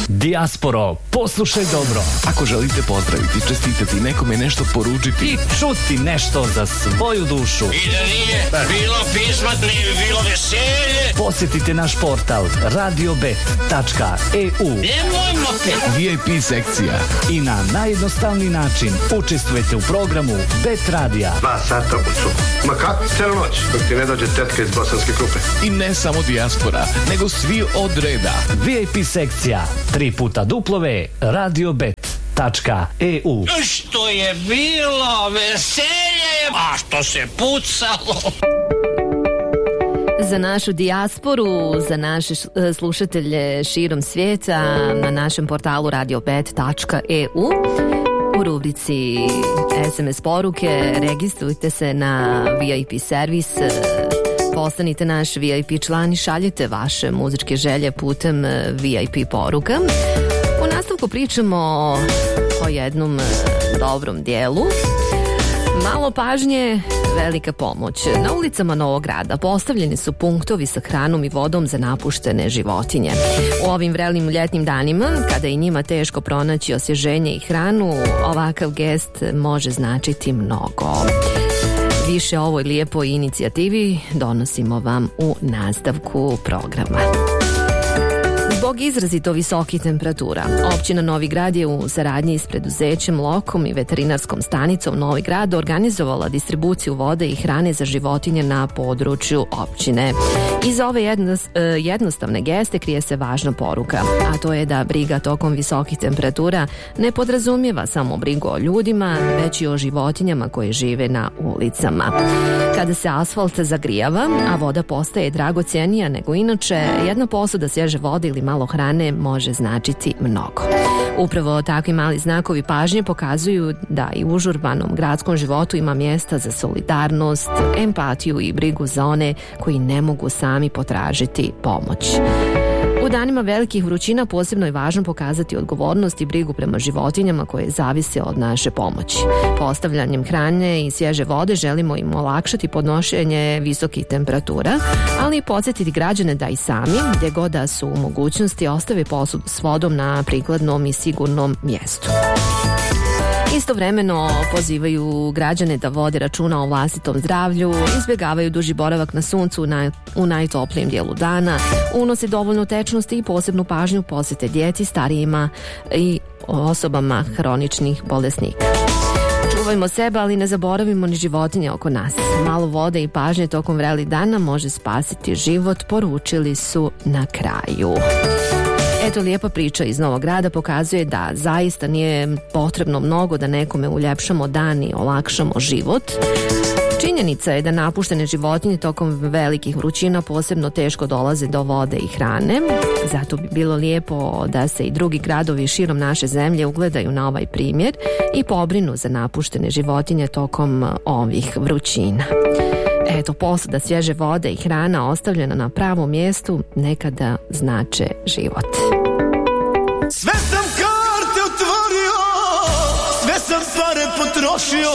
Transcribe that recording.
Dijasporo, poslušaj dobro. Ako želite pozdraviti, čestitati, nekome nešto poručiti i čuti nešto za svoju dušu. I da nije bilo pisma, nije bilo veselje. Posjetite naš portal radiobet.eu. Nemojmo pet. VIP sekcija. I na najjednostavniji način učestvujete u programu Bet Radija. 2 sata ucu. Ma kako? Cijelu noć. Dok ti ne dođe tetka iz Bosanske Krupe. I ne samo dijaspora, nego svi od reda. VIP sekcija 3x radiobet.eu. Što je bilo veselje, a što se pucalo. Za našu dijasporu, za naše slušatelje širom svijeta na našem portalu radiobet.eu u rubrici SMS poruke registrujte se na VIP servis, postanite naš VIP član i šaljite vaše muzičke želje putem VIP poruka. U nastavku pričamo o jednom dobrom dijelu. Malo pažnje, velika pomoć. Na ulicama Novog Grada postavljeni su punktovi sa hranom i vodom za napuštene životinje. U ovim vrelim ljetnim danima, kada i njima teško pronaći osvježenje i hranu, ovakav gest može značiti mnogo. Više o ovoj lijepoj inicijativi donosimo vam u nastavku programa. Zbog izrazito visokih temperatura, općina Novi Grad je u saradnji s preduzećem Lokom i veterinarskom stanicom Novi Grad organizovala distribuciju vode i hrane za životinje na području općine. Iza ove jednostavne geste krije se važna poruka, a to je da briga tokom visokih temperatura ne podrazumijeva samo brigu o ljudima, već i o životinjama koje žive na ulicama. Kada se asfalt zagrijava, a voda postaje dragocjenija nego inače, jedna posuda svježe vode ili malo hrane može značiti mnogo. Upravo takvi mali znakovi pažnje pokazuju da i u užurbanom gradskom životu ima mjesta za solidarnost, empatiju i brigu za one koji ne mogu sami potražiti pomoć. U danima velikih vrućina posebno je važno pokazati odgovornost i brigu prema životinjama koje zavise od naše pomoći. Postavljanjem hrane i svježe vode želimo im olakšati podnošenje visokih temperatura, ali i podsjetiti građane da i sami, gdje god da su u mogućnosti, ostave posudu s vodom na prikladnom i sigurnom mjestu. Istovremeno pozivaju građane da vode računa o vlastitom zdravlju, izbjegavaju duži boravak na suncu u najtoplijem dijelu dana, unose dovoljno tečnosti i posebnu pažnju posvete djeci, starijima i osobama hroničnih bolesnika. Čuvajmo sebe, ali ne zaboravimo ni životinje oko nas. Malo vode i pažnje tokom vrelih dana može spasiti život, poručili su na kraju. Eto, lijepa priča iz Novog Grada pokazuje da zaista nije potrebno mnogo da nekome uljepšamo dan i olakšamo život. Činjenica je da napuštene životinje tokom velikih vrućina posebno teško dolaze do vode i hrane. Zato bi bilo lijepo da se i drugi gradovi širom naše zemlje ugledaju na ovaj primjer i pobrinu za napuštene životinje tokom ovih vrućina. Eto, posuda svježe vode i hrana ostavljena na pravom mjestu nekada znače život. Sve sam karte otvorio, sve sam pare potrošio,